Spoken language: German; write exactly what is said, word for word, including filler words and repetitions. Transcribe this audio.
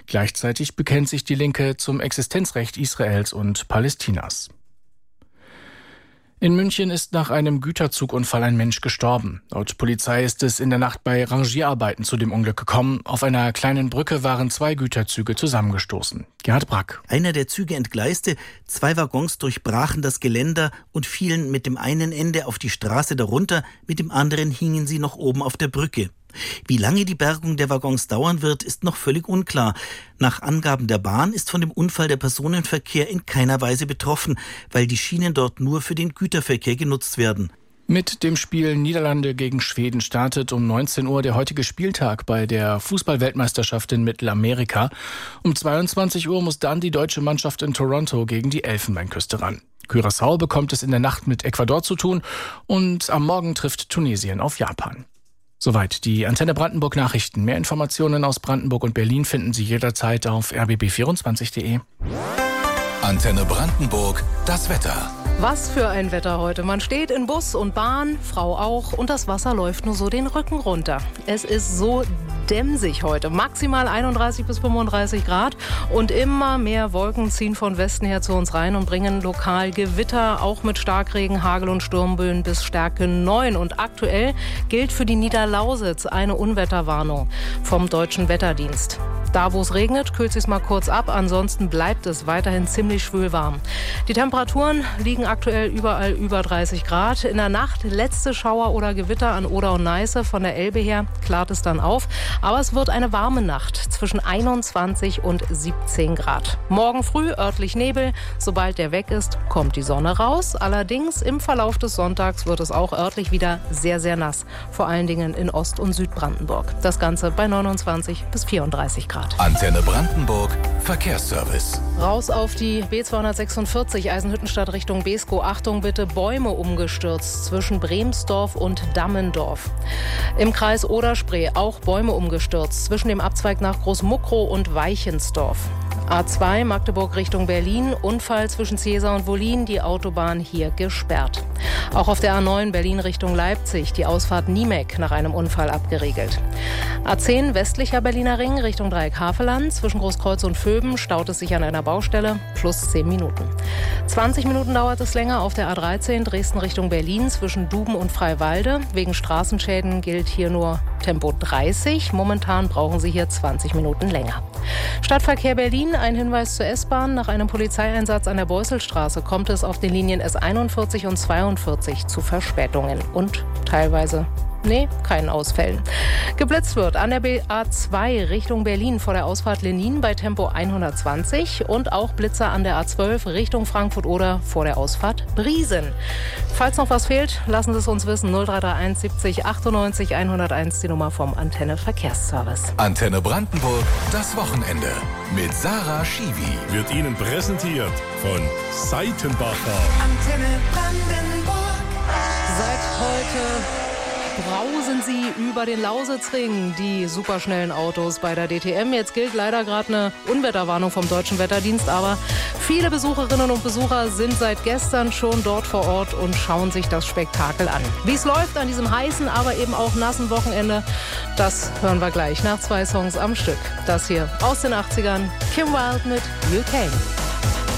Gleichzeitig bekennt sich die Linke zum Existenzrecht Israels und Palästinas. In München ist nach einem Güterzugunfall ein Mensch gestorben. Laut Polizei ist es in der Nacht bei Rangierarbeiten zu dem Unglück gekommen. Auf einer kleinen Brücke waren zwei Güterzüge zusammengestoßen. Gerhard Brack. Einer der Züge entgleiste, zwei Waggons durchbrachen das Geländer und fielen mit dem einen Ende auf die Straße darunter, mit dem anderen hingen sie noch oben auf der Brücke. Wie lange die Bergung der Waggons dauern wird, ist noch völlig unklar. Nach Angaben der Bahn ist von dem Unfall der Personenverkehr in keiner Weise betroffen, weil die Schienen dort nur für den Güterverkehr genutzt werden. Mit dem Spiel Niederlande gegen Schweden startet um neunzehn Uhr der heutige Spieltag bei der Fußball-Weltmeisterschaft in Mittelamerika. Um zweiundzwanzig Uhr muss dann die deutsche Mannschaft in Toronto gegen die Elfenbeinküste ran. Curaçao bekommt es in der Nacht mit Ecuador zu tun und am Morgen trifft Tunesien auf Japan. Soweit die Antenne Brandenburg Nachrichten. Mehr Informationen aus Brandenburg und Berlin finden Sie jederzeit auf r b b vierundzwanzig punkt de. Antenne Brandenburg, das Wetter. Was für ein Wetter heute. Man steht in Bus und Bahn, Frau auch, und das Wasser läuft nur so den Rücken runter. Es ist so dämsig heute. Maximal einunddreißig bis fünfunddreißig Grad und immer mehr Wolken ziehen von Westen her zu uns rein und bringen lokal Gewitter, auch mit Starkregen, Hagel und Sturmböen bis Stärke neun. Und aktuell gilt für die Niederlausitz eine Unwetterwarnung vom Deutschen Wetterdienst. Da, wo es regnet, kühlt es mal kurz ab. Ansonsten bleibt es weiterhin ziemlich schwül warm. Die Temperaturen liegen aktuell überall über dreißig Grad. In der Nacht letzte Schauer oder Gewitter an Oder und Neiße. Von der Elbe her klart es dann auf. Aber es wird eine warme Nacht zwischen einundzwanzig und siebzehn Grad. Morgen früh örtlich Nebel. Sobald der weg ist, kommt die Sonne raus. Allerdings im Verlauf des Sonntags wird es auch örtlich wieder sehr, sehr nass. Vor allen Dingen in Ost- und Südbrandenburg. Das Ganze bei neunundzwanzig bis vierunddreißig Grad. Antenne Brandenburg, Verkehrsservice. Raus auf die B zweihundertsechsundvierzig Eisenhüttenstadt Richtung Beeskow. Achtung bitte, Bäume umgestürzt zwischen Bremsdorf und Dammendorf. Im Kreis Oder-Spree auch Bäume umgestürzt zwischen dem Abzweig nach Großmuckrow und Weichensdorf. A zwei Magdeburg Richtung Berlin, Unfall zwischen Ziesa und Wollin, die Autobahn hier gesperrt. Auch auf der A neun Berlin Richtung Leipzig, die Ausfahrt Niemek nach einem Unfall abgeriegelt. A zehn westlicher Berliner Ring Richtung Dreieck Havelland, zwischen Großkreuz und Vöben staut es sich an einer Baustelle, plus zehn Minuten. zwanzig Minuten dauert es länger auf der A dreizehn Dresden Richtung Berlin, zwischen Duben und Freiwalde. Wegen Straßenschäden gilt hier nur Tempo dreißig. Momentan brauchen Sie hier zwanzig Minuten länger. Stadtverkehr Berlin, ein Hinweis zur S-Bahn. Nach einem Polizeieinsatz an der Beusselstraße kommt es auf den Linien S einundvierzig und zweiundvierzig zu Verspätungen und teilweise Nee, keinen Ausfällen. Geblitzt wird an der B A zwei Richtung Berlin vor der Ausfahrt Lenin bei Tempo hundertzwanzig und auch Blitzer an der A zwölf Richtung Frankfurt oder vor der Ausfahrt Briesen. Falls noch was fehlt, lassen Sie es uns wissen. null drei drei eins siebzig achtundneunzig hunderteins, die Nummer vom Antenne Verkehrsservice. Antenne Brandenburg, das Wochenende mit Sarah Schiwi. Wird Ihnen präsentiert von Seitenbacher. Antenne Brandenburg. Seit heute brausen sie über den Lausitzring, die superschnellen Autos bei der D T M. Jetzt gilt leider gerade eine Unwetterwarnung vom Deutschen Wetterdienst, aber viele Besucherinnen und Besucher sind seit gestern schon dort vor Ort und schauen sich das Spektakel an. Wie es läuft an diesem heißen, aber eben auch nassen Wochenende, das hören wir gleich nach zwei Songs am Stück. Das hier aus den achtzigern, Kim Wilde mit You Came.